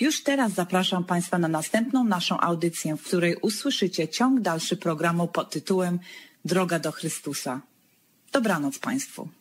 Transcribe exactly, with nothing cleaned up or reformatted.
Już teraz zapraszam Państwa na następną naszą audycję, w której usłyszycie ciąg dalszy programu pod tytułem Droga do Chrystusa. Dobranoc Państwu.